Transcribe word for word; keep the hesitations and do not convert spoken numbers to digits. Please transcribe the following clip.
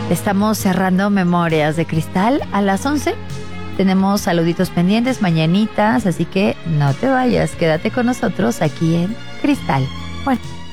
Estamos cerrando Memorias de Cristal a las once. Tenemos saluditos pendientes, mañanitas, así que no te vayas, quédate con nosotros aquí en Cristal. Bueno.